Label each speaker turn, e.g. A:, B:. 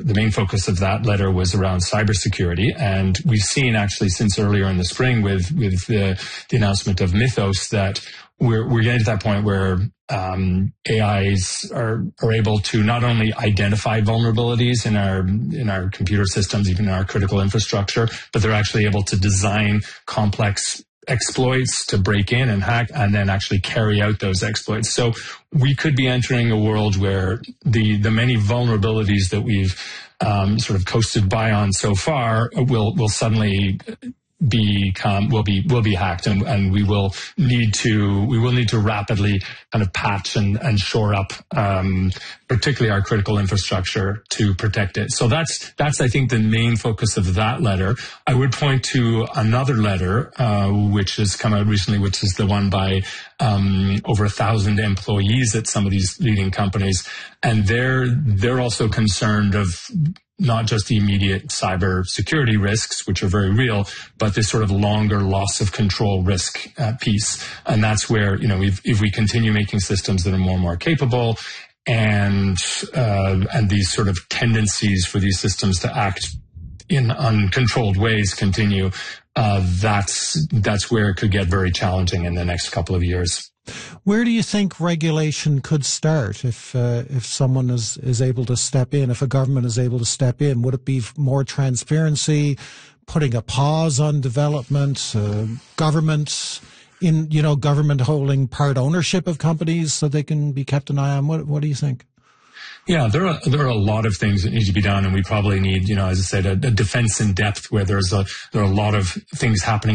A: the main focus of that letter was around cybersecurity. And we've seen actually since earlier in the spring with the announcement of Mythos that we're getting to that point where AIs are able to not only identify vulnerabilities in our computer systems, even in our critical infrastructure, but they're actually able to design complex exploits to break in and hack and then actually carry out those exploits. So we could be entering a world where the many vulnerabilities that we've sort of coasted by on so far will suddenly will be hacked, and we will need to rapidly kind of patch and shore up particularly our critical infrastructure to protect it. So that's I think the main focus of that letter. I would point to another letter which has come out recently, which is the one by over 1,000 employees at some of these leading companies, and they're also concerned of not just the immediate cyber security risks, which are very real, but this sort of longer loss of control risk piece. And that's where, if we continue making systems that are more and more capable and these sort of tendencies for these systems to act in uncontrolled ways continue, that's where it could get very challenging in the next couple of years.
B: Where do you think regulation could start if someone is able to step in, if a government is able to step in? Would it be more transparency, putting a pause on development, government holding part ownership of companies so they can be kept an eye on? What do you think?
A: Yeah, there are a lot of things that need to be done, and we probably need, as I said, a defense in depth where there are a lot of things happening